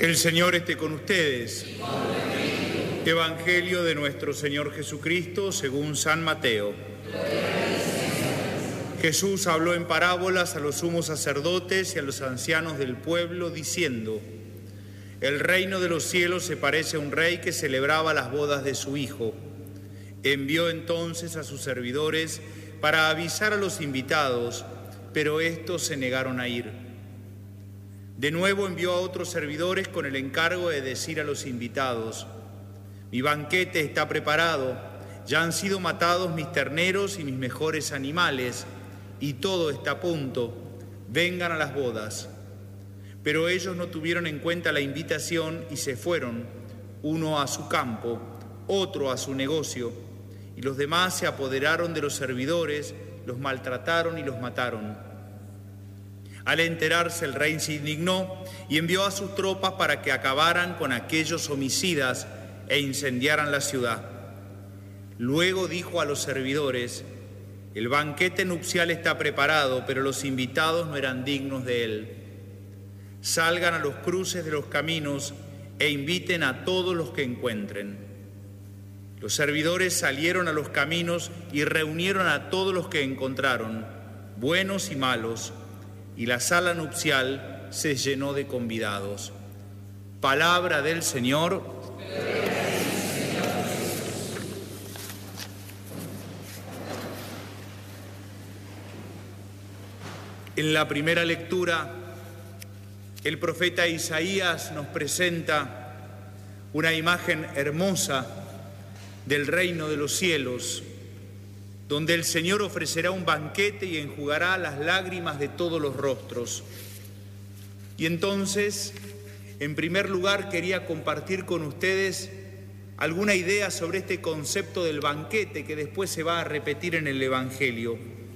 El Señor esté con ustedes. Evangelio de nuestro Señor Jesucristo según San Mateo. Jesús habló en parábolas a los sumos sacerdotes y a los ancianos del pueblo, diciendo: El reino de los cielos se parece a un rey que celebraba las bodas de su hijo. Envió entonces a sus servidores para avisar a los invitados, pero estos se negaron a ir. De nuevo envió a otros servidores con el encargo de decir a los invitados: Mi banquete está preparado, ya han sido matados mis terneros y mis mejores animales, y todo está a punto, vengan a las bodas. Pero ellos no tuvieron en cuenta la invitación y se fueron, uno a su campo, otro a su negocio, y los demás se apoderaron de los servidores, los maltrataron y los mataron. Al enterarse, el rey se indignó y envió a sus tropas para que acabaran con aquellos homicidas e incendiaran la ciudad. Luego dijo a los servidores: El banquete nupcial está preparado, pero los invitados no eran dignos de él. Salgan a los cruces de los caminos e inviten a todos los que encuentren. Los servidores salieron a los caminos y reunieron a todos los que encontraron, buenos y malos, y la sala nupcial se llenó de convidados. Palabra del Señor. En la primera lectura, el profeta Isaías nos presenta una imagen hermosa del reino de los cielos, donde el Señor ofrecerá un banquete y enjugará las lágrimas de todos los rostros. Y entonces, en primer lugar, quería compartir con ustedes alguna idea sobre este concepto del banquete que después se va a repetir en el Evangelio.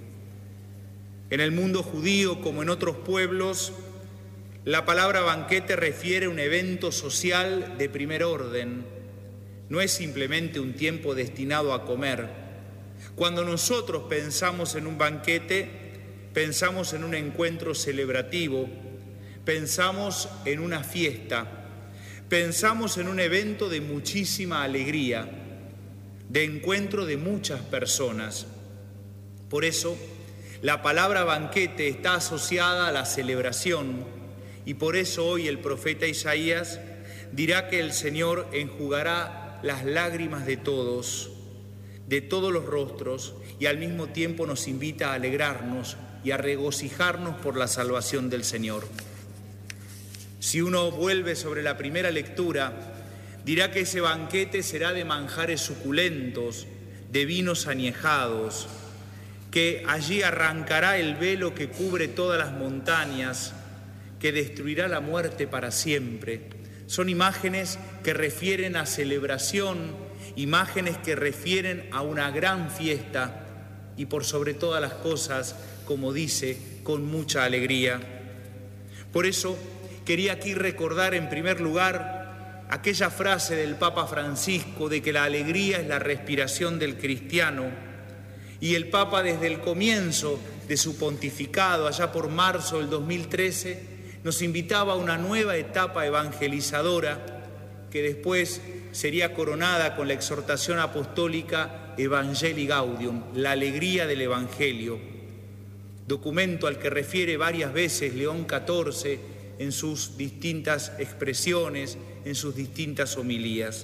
En el mundo judío, como en otros pueblos, la palabra banquete refiere a un evento social de primer orden. No es simplemente un tiempo destinado a comer. Cuando nosotros pensamos en un banquete, pensamos en un encuentro celebrativo, pensamos en una fiesta, pensamos en un evento de muchísima alegría, de encuentro de muchas personas. Por eso, la palabra banquete está asociada a la celebración, y por eso hoy el profeta Isaías dirá que el Señor enjugará las lágrimas de todos los rostros, y al mismo tiempo nos invita a alegrarnos y a regocijarnos por la salvación del Señor. Si uno vuelve sobre la primera lectura, dirá que ese banquete será de manjares suculentos, de vinos añejados, que allí arrancará el velo que cubre todas las montañas, que destruirá la muerte para siempre. Son imágenes que refieren a celebración, imágenes que refieren a una gran fiesta y por sobre todas las cosas, como dice, con mucha alegría. Por eso quería aquí recordar en primer lugar aquella frase del Papa Francisco de que la alegría es la respiración del cristiano, y el Papa desde el comienzo de su pontificado, allá por marzo del 2013, nos invitaba a una nueva etapa evangelizadora que después sería coronada con la exhortación apostólica Evangelii Gaudium, la alegría del Evangelio, documento al que refiere varias veces León XIV en sus distintas expresiones, en sus distintas homilías.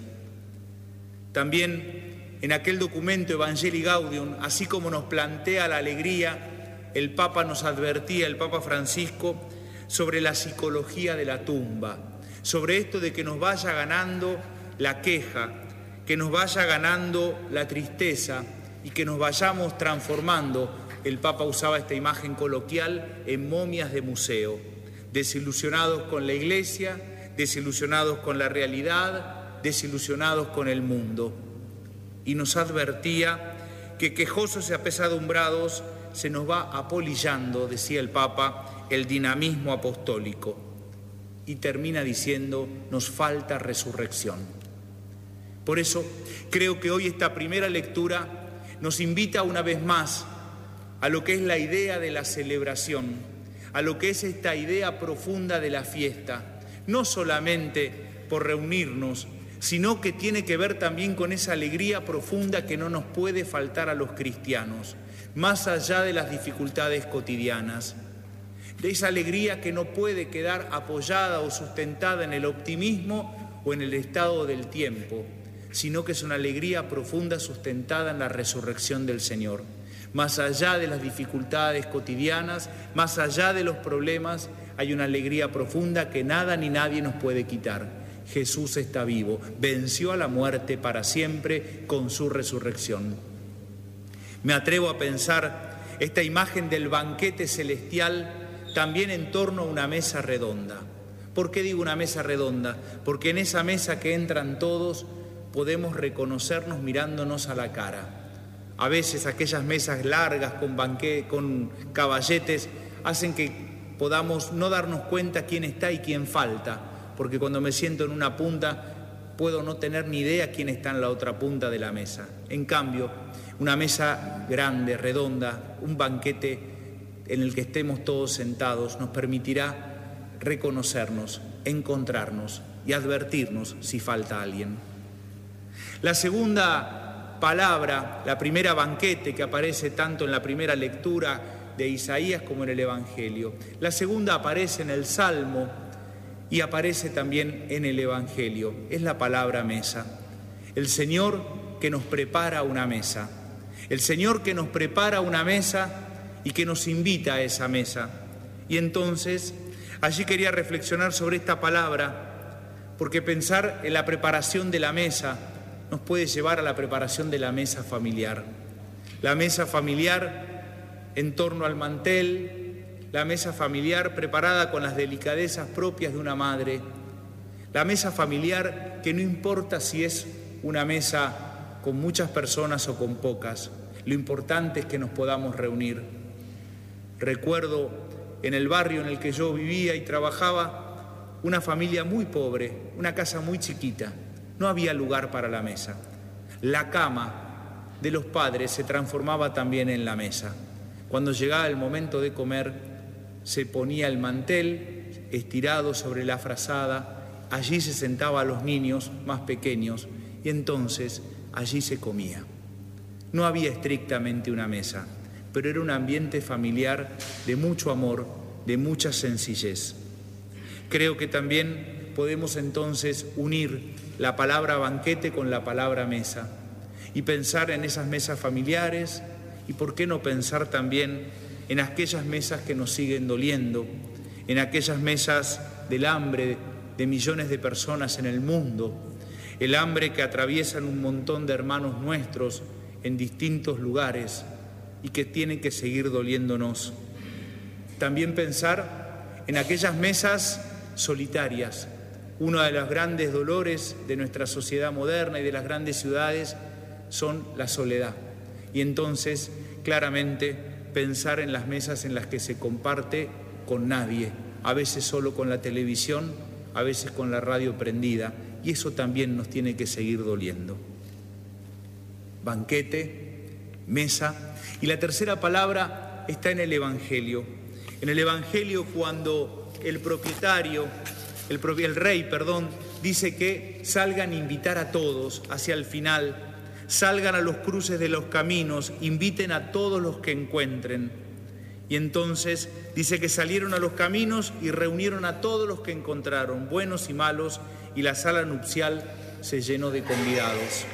También en aquel documento Evangelii Gaudium, así como nos plantea la alegría, el Papa nos advertía, el Papa Francisco, sobre la psicología de la tumba, sobre esto de que nos vaya ganando la queja, que nos vaya ganando la tristeza y que nos vayamos transformando. El Papa usaba esta imagen coloquial en momias de museo, desilusionados con la Iglesia, desilusionados con la realidad, desilusionados con el mundo. Y nos advertía que quejosos y apesadumbrados se nos va apolillando, decía el Papa, el dinamismo apostólico. Y termina diciendo: nos falta resurrección. Por eso creo que hoy esta primera lectura nos invita una vez más a lo que es la idea de la celebración, a lo que es esta idea profunda de la fiesta, no solamente por reunirnos, sino que tiene que ver también con esa alegría profunda que no nos puede faltar a los cristianos, más allá de las dificultades cotidianas, de esa alegría que no puede quedar apoyada o sustentada en el optimismo o en el estado del tiempo, sino que es una alegría profunda sustentada en la resurrección del Señor. Más allá de las dificultades cotidianas, más allá de los problemas, hay una alegría profunda que nada ni nadie nos puede quitar. Jesús está vivo, venció a la muerte para siempre con su resurrección. Me atrevo a pensar esta imagen del banquete celestial también en torno a una mesa redonda. ¿Por qué digo una mesa redonda? Porque en esa mesa que entran todos podemos reconocernos mirándonos a la cara. A veces aquellas mesas largas con caballetes hacen que podamos no darnos cuenta quién está y quién falta, porque cuando me siento en una punta puedo no tener ni idea quién está en la otra punta de la mesa. En cambio, una mesa grande, redonda, un banquete en el que estemos todos sentados nos permitirá reconocernos, encontrarnos y advertirnos si falta alguien. La segunda palabra, la primera banquete que aparece tanto en la primera lectura de Isaías como en el Evangelio. La segunda aparece en el Salmo y aparece también en el Evangelio. Es la palabra mesa. El Señor que nos prepara una mesa. El Señor que nos prepara una mesa y que nos invita a esa mesa. Y entonces, allí quería reflexionar sobre esta palabra, porque pensar en la preparación de la mesa nos puede llevar a la preparación de la mesa familiar. La mesa familiar en torno al mantel, la mesa familiar preparada con las delicadezas propias de una madre, la mesa familiar que no importa si es una mesa con muchas personas o con pocas, lo importante es que nos podamos reunir. Recuerdo en el barrio en el que yo vivía y trabajaba una familia muy pobre, una casa muy chiquita, no había lugar para la mesa. La cama de los padres se transformaba también en la mesa. Cuando llegaba el momento de comer, se ponía el mantel estirado sobre la frazada, allí se sentaban los niños más pequeños y entonces allí se comía. No había estrictamente una mesa, pero era un ambiente familiar de mucho amor, de mucha sencillez. Creo que también podemos entonces unir la palabra banquete con la palabra mesa y pensar en esas mesas familiares y por qué no pensar también en aquellas mesas que nos siguen doliendo, en aquellas mesas del hambre de millones de personas en el mundo, el hambre que atraviesan un montón de hermanos nuestros en distintos lugares y que tienen que seguir doliéndonos. También pensar en aquellas mesas solitarias. Uno de los grandes dolores de nuestra sociedad moderna y de las grandes ciudades son la soledad. Y entonces, claramente, pensar en las mesas en las que se comparte con nadie, a veces solo con la televisión, a veces con la radio prendida, y eso también nos tiene que seguir doliendo. Banquete, mesa, y la tercera palabra está en el Evangelio. En el Evangelio, cuando el rey, dice que salgan a invitar a todos hacia el final, salgan a los cruces de los caminos, inviten a todos los que encuentren. Y entonces dice que salieron a los caminos y reunieron a todos los que encontraron, buenos y malos, y la sala nupcial se llenó de convidados.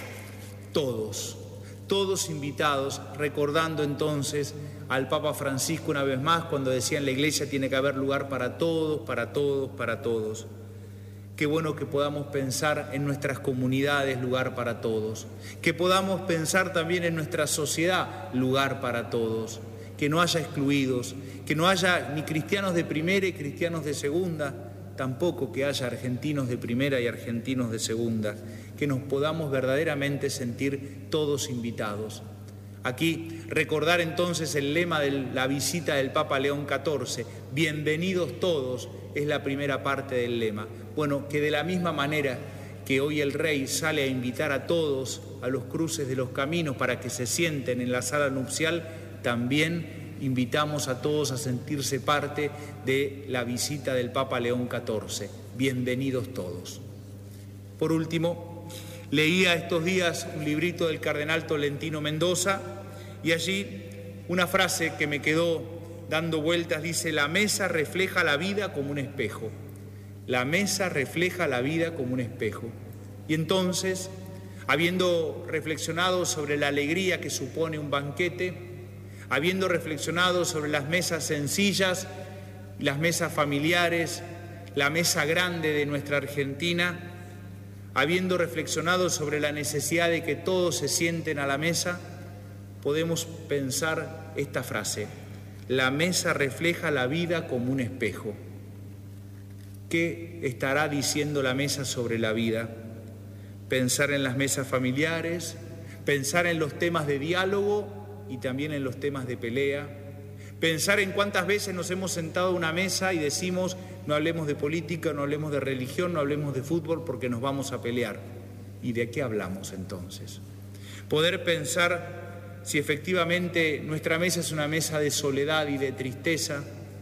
Todos invitados, recordando entonces al Papa Francisco una vez más cuando decía en la iglesia tiene que haber lugar para todos, para todos, para todos. Qué bueno que podamos pensar en nuestras comunidades lugar para todos, que podamos pensar también en nuestra sociedad lugar para todos, que no haya excluidos, que no haya ni cristianos de primera y cristianos de segunda, tampoco que haya argentinos de primera y argentinos de segunda, que nos podamos verdaderamente sentir todos invitados. Aquí recordar entonces el lema de la visita del Papa León XIV, bienvenidos todos, es la primera parte del lema. Bueno, que de la misma manera que hoy el rey sale a invitar a todos a los cruces de los caminos para que se sienten en la sala nupcial, también invitamos a todos a sentirse parte de la visita del Papa León XIV. Bienvenidos todos. Por último, leía estos días un librito del cardenal Tolentino Mendoza y allí una frase que me quedó dando vueltas dice: la mesa refleja la vida como un espejo. La mesa refleja la vida como un espejo. Y entonces, habiendo reflexionado sobre la alegría que supone un banquete, habiendo reflexionado sobre las mesas sencillas, las mesas familiares, la mesa grande de nuestra Argentina, habiendo reflexionado sobre la necesidad de que todos se sienten a la mesa, podemos pensar esta frase: la mesa refleja la vida como un espejo. ¿Qué estará diciendo la mesa sobre la vida? Pensar en las mesas familiares, pensar en los temas de diálogo y también en los temas de pelea, pensar en cuántas veces nos hemos sentado a una mesa y decimos: no hablemos de política, no hablemos de religión, no hablemos de fútbol porque nos vamos a pelear. ¿Y de qué hablamos entonces? Poder pensar si efectivamente nuestra mesa es una mesa de soledad y de tristeza.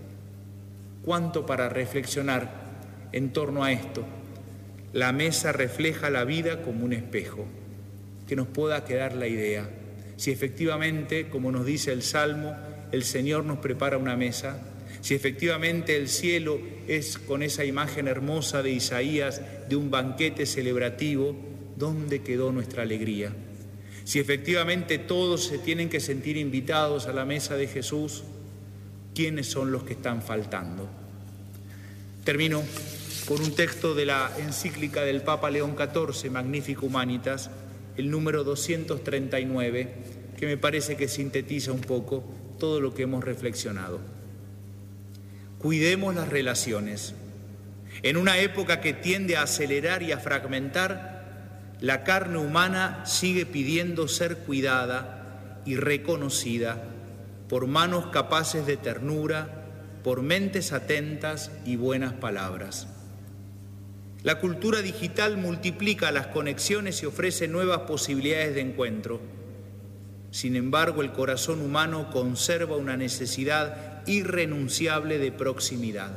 ¿Cuánto para reflexionar en torno a esto? La mesa refleja la vida como un espejo. Que nos pueda quedar la idea. Si efectivamente, como nos dice el Salmo, el Señor nos prepara una mesa, si efectivamente el cielo es con esa imagen hermosa de Isaías de un banquete celebrativo, ¿dónde quedó nuestra alegría? Si efectivamente todos se tienen que sentir invitados a la mesa de Jesús, ¿quiénes son los que están faltando? Termino con un texto de la encíclica del Papa León XIV, Magnificat Humanitas, el número 239, que me parece que sintetiza un poco todo lo que hemos reflexionado. Cuidemos las relaciones. En una época que tiende a acelerar y a fragmentar, la carne humana sigue pidiendo ser cuidada y reconocida por manos capaces de ternura, por mentes atentas y buenas palabras. La cultura digital multiplica las conexiones y ofrece nuevas posibilidades de encuentro. Sin embargo, el corazón humano conserva una necesidad irrenunciable de proximidad.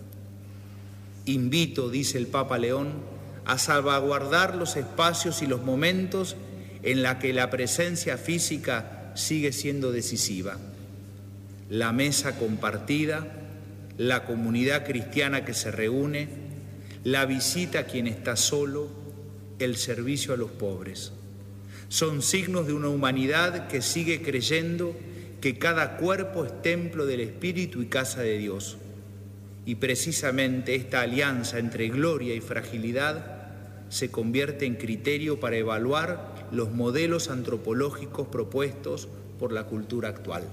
Invito, dice el Papa León, a salvaguardar los espacios y los momentos en los que la presencia física sigue siendo decisiva. La mesa compartida, la comunidad cristiana que se reúne, la visita a quien está solo, el servicio a los pobres. Son signos de una humanidad que sigue creyendo que cada cuerpo es templo del Espíritu y casa de Dios. Y precisamente esta alianza entre gloria y fragilidad se convierte en criterio para evaluar los modelos antropológicos propuestos por la cultura actual.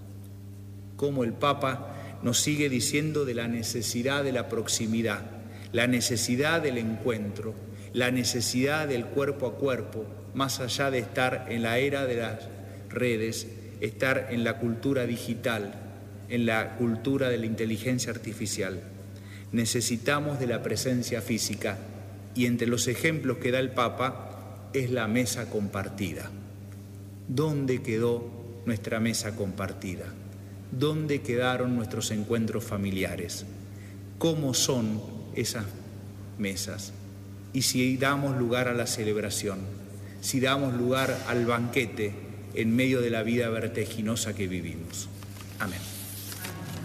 Como el Papa nos sigue diciendo de la necesidad de la proximidad, la necesidad del encuentro, la necesidad del cuerpo a cuerpo, más allá de estar en la era de las redes, estar en la cultura digital, en la cultura de la inteligencia artificial. Necesitamos de la presencia física y entre los ejemplos que da el Papa es la mesa compartida. ¿Dónde quedó nuestra mesa compartida? ¿Dónde quedaron nuestros encuentros familiares? ¿Cómo son esas mesas? Y si damos lugar a la celebración, si damos lugar al banquete en medio de la vida vertiginosa que vivimos. Amén.